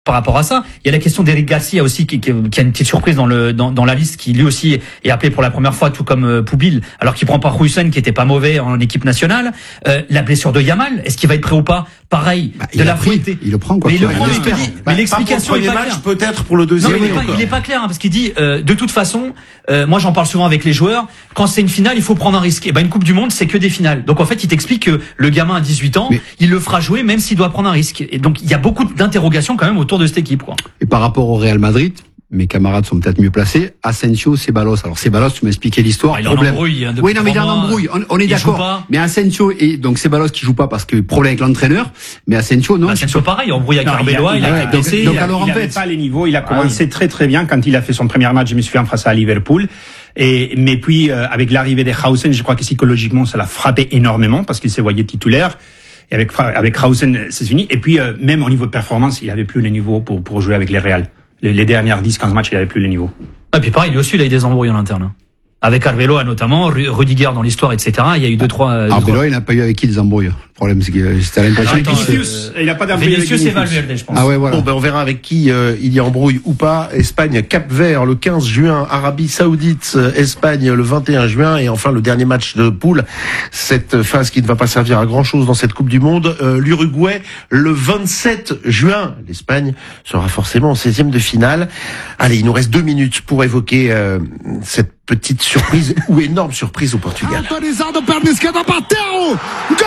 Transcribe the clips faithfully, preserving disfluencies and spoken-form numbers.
par rapport à ça. Il y a la question d'Eric Garcia aussi qui, qui, qui a une petite surprise dans le dans, dans la liste, qui lui aussi est appelé pour la première fois, tout comme euh, Poubil, alors qu'il prend pas Huysen qui était pas mauvais en équipe nationale. Euh, la blessure de Yamal, est-ce qu'il va être prêt ou pas? Pareil, bah, de la Fuente, il le prend quoi. Mais il le prend, Ouais, je te dis. bah, Mais l'explication est pas match, claire. peut-être pour le deuxième. Non, mais il est pas, il est pas clair hein, parce qu'il dit euh, de toute façon, euh, moi j'en parle souvent avec les joueurs. Quand c'est une finale, il faut prendre un risque. Et ben une Coupe du Monde, c'est que des finales. Donc en fait, il t'explique que le gamin à dix-huit ans, mais il le fera jouer même s'il doit prendre un risque. Et donc il y a beaucoup d'interrogations quand même autour de cette équipe, quoi. Et par rapport au Real Madrid, mes camarades sont peut-être mieux placés. Asensio, Ceballos. Alors Ceballos, tu m'as expliqué l'histoire. Ah, il est en embrouille. Hein, oui, non, mais il est en embrouille. On, on est d'accord. Mais Asensio et donc Ceballos qui joue pas parce que problème avec l'entraîneur. Mais Asensio, non. Bah, Asensio pareil, embrouille avec Arbeloa, il, il, il a blessé. Donc, donc alors il en fait, pas les niveaux. Il a commencé ah, oui. très très bien quand il a fait son premier match. Je me suis fait face à Liverpool. Et mais puis euh, avec l'arrivée de Hausen, je crois que psychologiquement ça l'a frappé énormément parce qu'il s'est voyé titulaire. Et avec avec Hausen, c'est fini. Et puis euh, même au niveau de performance, il avait plus le niveau pour pour jouer avec les Real. Les, les dernières dix quinze matchs, il avait plus le niveau. Ah, puis pareil, lui aussi, il a eu des embrouilles en interne. Avec Arbeloa notamment, Rudiger dans l'histoire, et cetera. Il y a eu deux, trois... Euh, Arbeloa, il n'a pas eu avec qui des embrouilles. Le problème, c'est que c'était à l'impression qu'il Vinicius, il n'a pas d'embrouille avec Vinicius et Valverde, je pense. Ah ouais, voilà. Bon, ben, on verra avec qui euh, il y a embrouille ou pas. Espagne, Cap-Vert, le quinze juin. Arabie Saoudite, Espagne, le vingt et un juin. Et enfin, le dernier match de poule. Cette phase qui ne va pas servir à grand chose dans cette Coupe du Monde. Euh, L'Uruguay, le vingt-sept juin. L'Espagne sera forcément en seizième de finale. Allez, il nous reste deux minutes pour évoquer euh, cette petite surprise ou énorme surprise au Portugal. Autorizado, perna esquerda, bateu! Gol!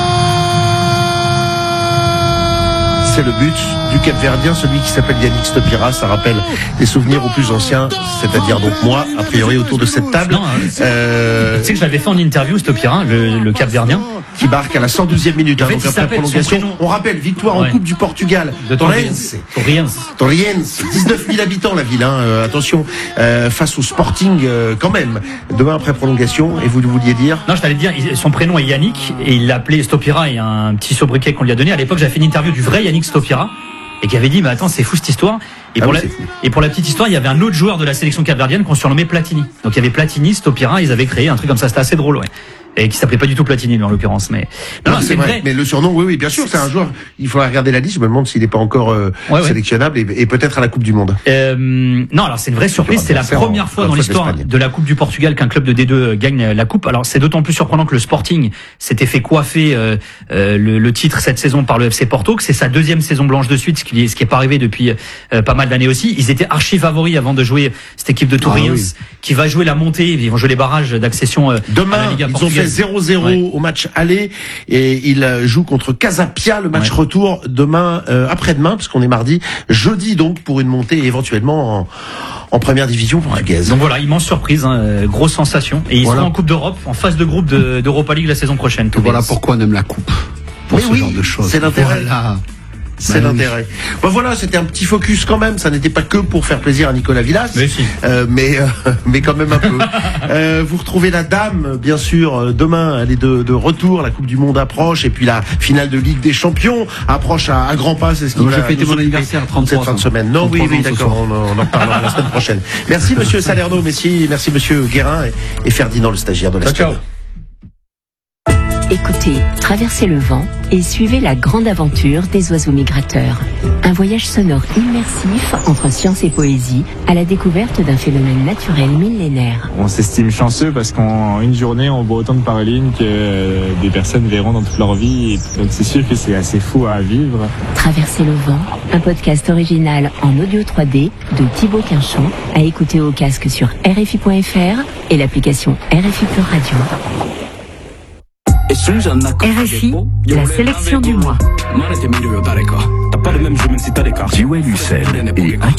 C'est le but du Cap-Verdien, celui qui s'appelle Yannick Stopira. Ça rappelle les souvenirs aux plus anciens, c'est-à-dire donc moi, a priori autour de cette table. Non, euh... Tu sais que je l'avais fait en interview, Stopira, le, le Cap-Verdien, qui marque à la cent douzième minute, hein, en fait, donc après prolongation. On rappelle, victoire ouais. en Coupe du Portugal. De Torriense. Torriense. Torriense. dix-neuf mille habitants la ville, hein. Euh, attention, euh, face au Sporting euh, quand même. Demain après prolongation, et vous vouliez dire? Non, je t'allais dire, son prénom est Yannick, et il l'appelait Stopira, et un petit sobriquet qu'on lui a donné. À l'époque, j'avais fait une interview du vrai Yannick Stopira, et qui avait dit, mais attends, c'est fou cette histoire. Et, ah pour oui, la, et pour la petite histoire, il y avait un autre joueur de la sélection capverdienne qu'on surnommait Platini. Donc il y avait Platini, Stopira, ils avaient créé un truc comme ça, c'était assez drôle, ouais. Et qui s'appelait pas du tout Platini, lui, en l'occurrence, mais non, non, c'est vrai. vrai. Mais le surnom, oui, oui, bien sûr, c'est un joueur. Il faudra regarder la liste. Je me demande s'il n'est pas encore euh, ouais, sélectionnable ouais. Et, et peut-être à la Coupe du Monde. Euh, non, alors c'est une vraie surprise. C'est la première fois dans l'histoire de la Coupe du Portugal qu'un club de D deux gagne la Coupe. Alors c'est d'autant plus surprenant que le Sporting s'était fait coiffer euh, euh, le, le titre cette saison par le F C Porto, que c'est sa deuxième saison blanche de suite, ce qui ce qui est pas arrivé depuis euh, pas mal d'années aussi. Ils étaient archi favoris avant de jouer cette équipe de Torriense ah, oui. qui va jouer la montée. Ils vont jouer les barrages d'accession euh, demain. À la Liga ils portugaise. Ont fait zéro zéro ouais. Au match aller et il joue contre Casapia le match ouais. retour demain euh, après-demain parce qu'on est mardi, jeudi donc pour une montée éventuellement en, en première division portugaise. Ouais. Donc voilà, immense surprise, hein, grosse sensation et ils voilà. seront en Coupe d'Europe, en phase de groupe de, d'Europa League la saison prochaine. Voilà pourquoi on aime la Coupe. Pour Mais ce oui, genre de choses. C'est l'intérêt. Voilà. C'est bah, l'intérêt. Oui. Bon voilà, c'était un petit focus quand même. Ça n'était pas que pour faire plaisir à Nicolas Villas, mais si. euh, mais euh, mais quand même un peu. euh, vous retrouvez la dame, bien sûr, demain. Elle est de, de retour. La Coupe du Monde approche et puis la finale de Ligue des Champions approche à, à grands pas. C'est ce qui va. Je fêter mon anniversaire trente-trois cette fin de semaine. Non, oui, oui, d'accord. On, on en reparlera la semaine prochaine. Merci Monsieur Salerno, merci, merci Monsieur Guérin et, et Ferdinand, le stagiaire de la Ciao. Écoutez, traversez le vent et suivez la grande aventure des oiseaux migrateurs. Un voyage sonore immersif entre science et poésie à la découverte d'un phénomène naturel millénaire. On s'estime chanceux parce qu'en une journée, on voit autant de parolignes que des personnes verront dans toute leur vie. Donc c'est sûr que c'est assez fou à vivre. Traverser le vent, un podcast original en audio trois D de Thibaut Quinchon à écouter au casque sur R F I point F R et l'application R F I Pure Radio. R F I, la sélection du mois. Joël Hussel et